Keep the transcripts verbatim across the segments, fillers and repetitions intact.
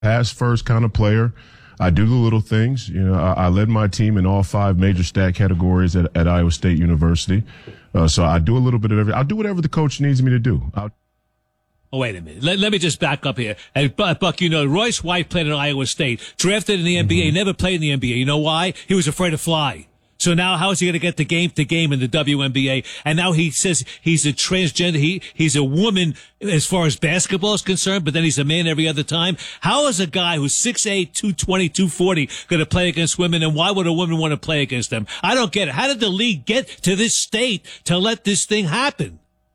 pass first kind of player. I do the little things. You know, I, I led my team in all five major stat categories at, at Iowa State University. Uh, so I do a little bit of everything. I'll do whatever the coach needs me to do. I'll- Oh, wait a minute. Let, let me just back up here. And Buck, you know, Royce White played at Iowa State, drafted in the N B A, mm-hmm. never played in the N B A. You know why? He was afraid to fly. So now how is he going to get the game to game in the W N B A? And now he says he's a transgender. He, he's a woman as far as basketball is concerned, but then he's a man every other time. How is a guy who's six eight, two twenty, two forty going to play against women? And why would a woman want to play against them? I don't get it. How did the league get to this state to let this thing happen?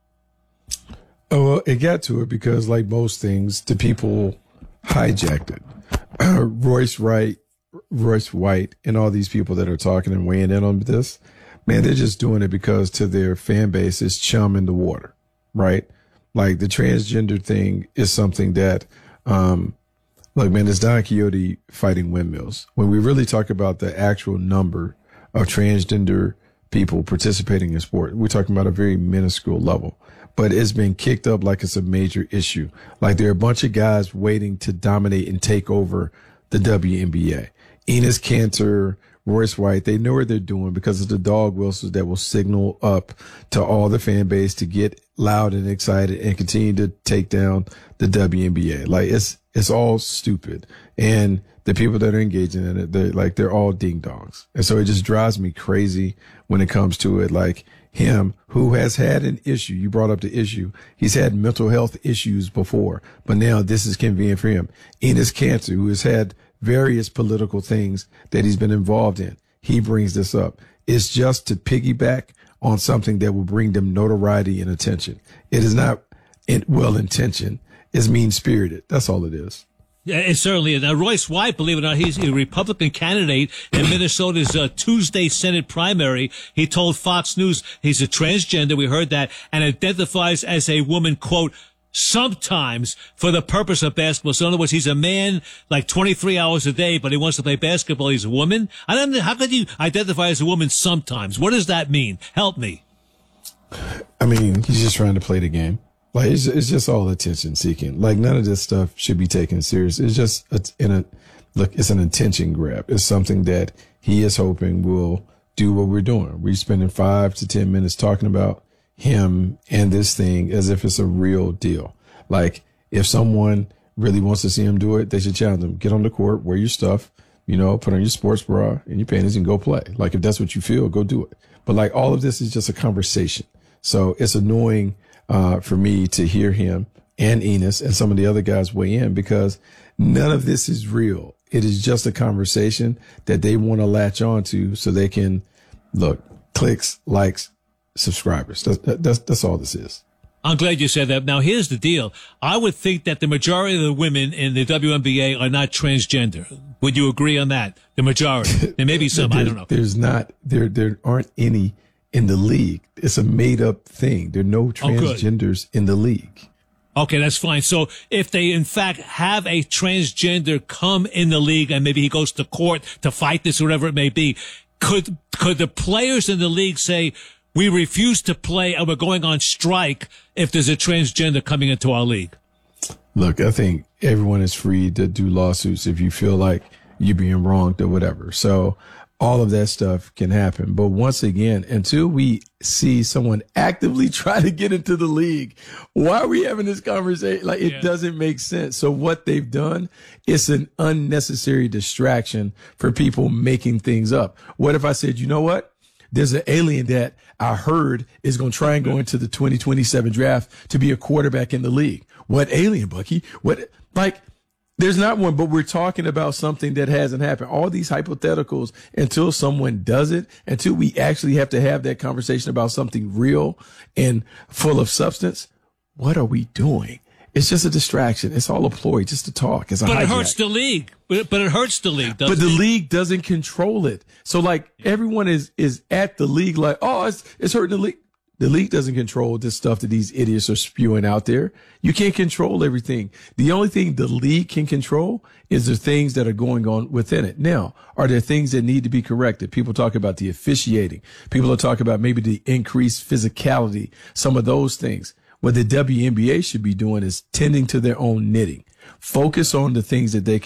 Oh, well, it got to it because, like most things, the people hijacked it. Uh, Royce Wright, Royce White, and all these people that are talking and weighing in on this, man, they're just doing it because to their fan base is chum in the water, right? Like the transgender thing is something that, um, look, man, it's Don Quixote fighting windmills. When we really talk about the actual number of transgender people participating in sport, we're talking about a very minuscule level. But it's been kicked up like it's a major issue. Like there are a bunch of guys waiting to dominate and take over the W N B A. Enes Kanter, Royce White, they know what they're doing because it's the dog whistles that will signal up to all the fan base to get loud and excited and continue to take down the W N B A. Like it's, it's all stupid. And the people that are engaging in it, they're like, they're all ding dongs. And so it just drives me crazy when it comes to it. Like, him, who has had an issue. You brought up the issue. He's had mental health issues before, but now this is convenient for him. Enes Kanter, who has had various political things that he's been involved in. He brings this up. It's just to piggyback on something that will bring them notoriety and attention. It is not well-intentioned. It's mean-spirited. That's all it is. Yeah, it certainly is. Now, Royce White, believe it or not, he's a Republican candidate in Minnesota's uh, Tuesday Senate primary. He told Fox News he's a transgender, we heard that, and identifies as a woman, quote, sometimes for the purpose of basketball. So in other words, he's a man like twenty-three hours a day, but he wants to play basketball. He's a woman. I don't know. How could you identify as a woman sometimes? What does that mean? Help me. I mean, he's just trying to play the game. Like, it's, it's just all attention seeking. Like, none of this stuff should be taken serious. It's just, it's in a, look, it's an attention grab. It's something that he is hoping will do what we're doing. We're spending five to ten minutes talking about him and this thing as if it's a real deal. Like, if someone really wants to see him do it, they should challenge him. Get on the court, wear your stuff, you know, put on your sports bra and your panties and go play. Like, if that's what you feel, go do it. But like, all of this is just a conversation. So it's annoying Uh, for me to hear him and Enes and some of the other guys weigh in because none of this is real. It is just a conversation that they want to latch on to so they can, look, clicks, likes, subscribers. That's, that's, that's all this is. I'm glad you said that. Now, here's the deal. I would think that the majority of the women in the W N B A are not transgender. Would you agree on that? The majority. There may be some, I don't know. There's not, there, there aren't any in the league. It's a made up thing. There are no transgenders oh, in the league. Okay, that's fine. So if they in fact have a transgender come in the league and maybe he goes to court to fight this or whatever it may be, could, could the players in the league say, we refuse to play and we're going on strike if there's a transgender coming into our league? Look, I think everyone is free to do lawsuits if you feel like you're being wronged or whatever. So all of that stuff can happen. But once again, until we see someone actively try to get into the league, why are we having this conversation? Like, it yeah. doesn't make sense. So what they've done is an unnecessary distraction for people making things up. What if I said, you know what? There's an alien that I heard is going to try and go into the twenty twenty-seven draft to be a quarterback in the league. What alien, Bucky? What, like, there's not one, but we're talking about something that hasn't happened. All these hypotheticals, until someone does it, until we actually have to have that conversation about something real and full of substance, what are we doing? It's just a distraction. It's all a ploy just to talk. It's a but hijack. It hurts the league. But, but it hurts the league, doesn't But the it? league doesn't control it. So, like, everyone is, is at the league like, oh, it's, it's hurting the league. The league doesn't control this stuff that these idiots are spewing out there. You can't control everything. The only thing the league can control is the things that are going on within it. Now, are there things that need to be corrected? People talk about the officiating. People are talking about maybe the increased physicality, some of those things. What the W N B A should be doing is tending to their own knitting. Focus on the things that they